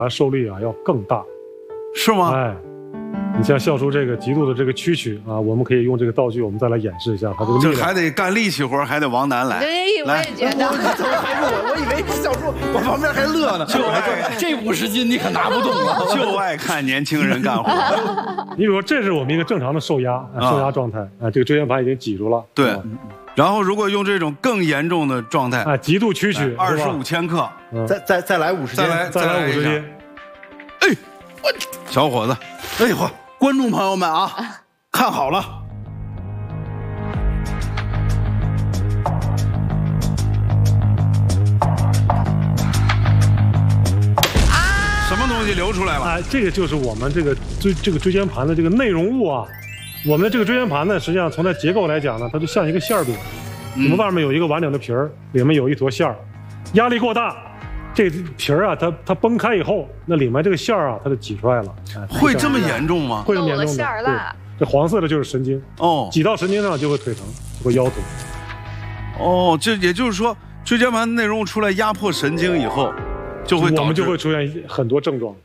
受力啊要更大， 是吗？ 哎，你像笑叔这个极度的这个蛐蛐啊，我们可以用这个道具，我们再来演示一下他这个力量。 这还得干力气活，还得王楠来。 对，我也觉得。 怎么还是我以为是小叔，我旁边还乐呢。 这50斤你可拿不动啊！ 就爱看年轻人干活。 你比如说，这是我们一个正常的受压状态啊，这个椎间盘已经挤住了。 对，然后如果用这种更严重的状态啊，极度蛐蛐 ，25千克， 再来50斤， 再来50斤。 哎，小伙子， 哎呦，观众朋友们啊，看好了。 什么东西流出来了？ 哎，这个就是我们这个椎间盘的这个内容物啊。我们的这个椎间盘呢，实际上从它结构来讲呢，它就像一个馅饼。我们外面有一个完整的皮儿，里面有一坨馅儿。压力过大，这皮儿啊，它崩开以后，那里面这个馅儿啊，它就挤出来了。 会这么严重吗？ 会这么严重的。 馅儿了。 这黄色的就是神经哦， 挤到神经上就会腿疼，就会腰疼。 哦，这也就是说，椎间盘内容物出来压迫神经以后，就会我们就会出现很多症状。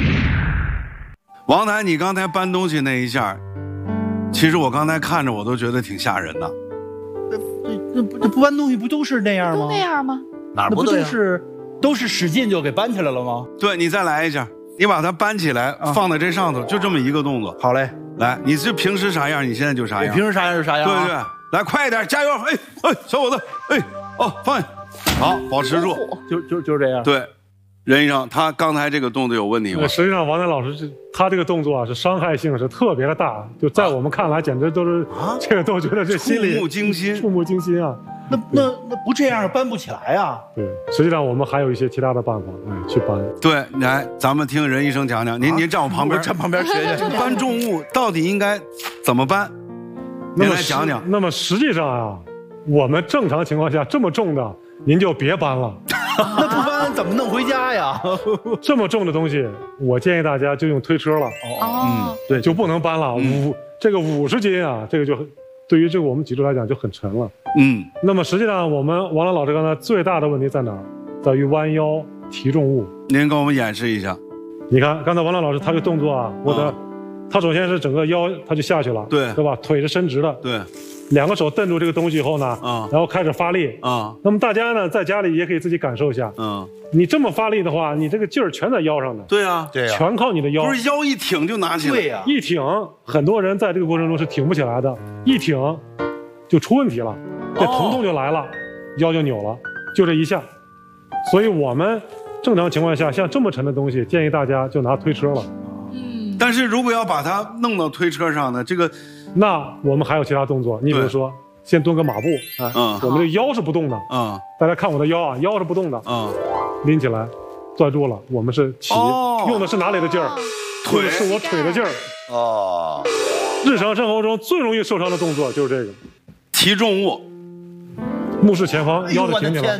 王楠，你刚才搬东西那一下，其实我刚才看着我都觉得挺吓人的。 那不搬东西不都是那样吗？ 都那样吗？ 哪不都是使劲就给搬起来了吗？ 对，你再来一下，你把它搬起来，放在这上头，就这么一个动作。 好嘞， 来，你是平时啥样，你现在就啥样。 平时啥样就啥样。 对对，来快一点，加油！哎，小伙子，放下，好，保持住， 就这样。 对。任医生，他刚才这个动作有问题吗？ 实际上，王楠老师他这个动作啊，是伤害性是特别的大，就在我们看来，简直都是这个都觉得这心里触目惊心， 触目惊心啊！ 那不这样搬不起来啊？ 对，实际上我们还有一些其他的办法，去搬。 对，来，咱们听任医生讲讲。您站我旁边， 站旁边学学。 搬重物到底应该怎么搬？您来讲讲。 那么实际上啊，我们正常情况下这么重的，您就别搬了。 那不搬怎么弄回家呀？ 这么重的东西，我建议大家就用推车了。对，就不能搬了。这个50斤啊，这个就对于这个我们脊柱来讲就很沉了。那么实际上我们王楠老师刚才最大的问题在哪儿？在于弯腰提重物。 您给我们演示一下。 你看刚才王楠老师他这个动作啊，他首先是整个腰他就下去了，对吧？腿是伸直的， 对。 2个手蹬住这个东西以后呢，然后开始发力那么大家呢，在家里也可以自己感受一下，你这么发力的话，你这个劲儿全在腰上的， 对啊， 全靠你的腰， 不是腰一挺就拿起来， 对呀， 一挺，很多人在这个过程中是挺不起来的，一挺就出问题了，这疼痛就来了，腰就扭了，就这一下，所以我们正常情况下，像这么沉的东西，建议大家就拿推车了。 但是如果要把它弄到推车上呢， 那我们还有其他动作，你比如说，先蹲个马步我们的腰是不动的大家看我的腰啊，腰是不动的拎起来，攥住了，我们是起，用的是哪里的劲儿？腿是我腿的劲儿日常生活中最容易受伤的动作就是这个， 提重物， 目视前方，腰得挺起来。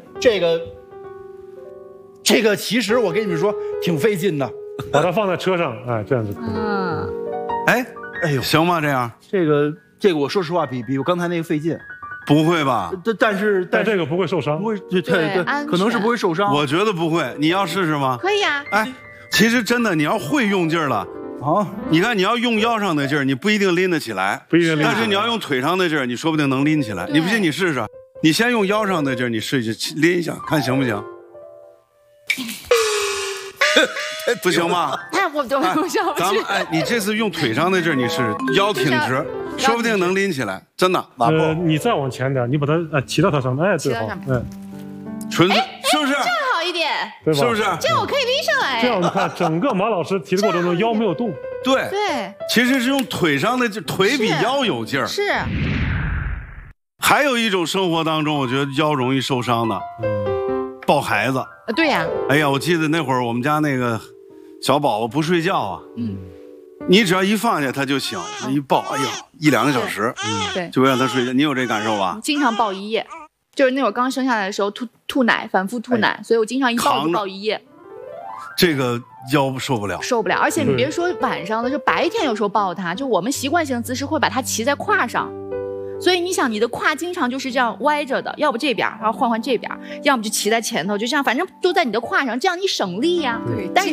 这个其实我跟你们说挺费劲的， 把它放在车上，这样就可以。 哎呦，行吗？这样， 这个我说实话比我刚才那个费劲。 不会吧？ 但这个不会受伤， 不会，对，可能是不会受伤。 我觉得不会，你要试试吗？ 可以啊。 其实真的，你要会用劲儿了你看你要用腰上的劲儿，你不一定拎得起来，但是你要用腿上的劲儿，你说不定能拎起来。你不信你试试，你先用腰上的劲儿，你试一试拎一下，看行不行？不行吗？ 我上不去。 咱们你这次用腿上的劲儿，你试试，腰挺直，说不定能拎起来，真的。 你再往前点，你把它骑到它上面，对好， 纯粹是不是？ 这样好一点， 对吧？ 是不是？ 这样我可以拎上来。 这样你看，整个马老师提的过程中腰没有动。 对，其实是用腿上的劲，腿比腰有劲儿。 是。 还有一种生活当中，我觉得腰容易受伤的，抱孩子。 对呀。 哎呀，我记得那会儿我们家那个小宝宝不睡觉啊，你只要一放下他就醒，一抱，哎呀，1-2个小时， 对， 就让他睡觉。你有这感受吧？ 经常抱1夜，就是那会儿刚生下来的时候吐奶，反复吐奶，所以我经常一抱就抱1夜。 这个腰受不了， 而且你别说晚上了，就白天有时候抱他，就我们习惯性的姿势会把他骑在胯上。 所以你想，你的胯经常就是这样歪着的，要不这边，然后换这边，要么就骑在前头，就这样，反正都在你的胯上，这样你省力呀。对，但是。